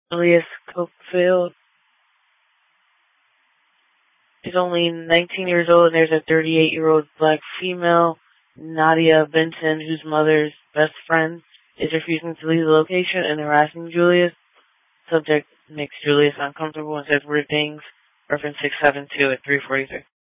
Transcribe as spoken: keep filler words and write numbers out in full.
Julius Copefield is only nineteen years old, and there's a thirty-eight-year-old black female, Nadia Benson, whose mother's best friend is refusing to leave the location and harassing Julius. Subject makes Julius uncomfortable and says weird things. Reference six seven two at three forty-three.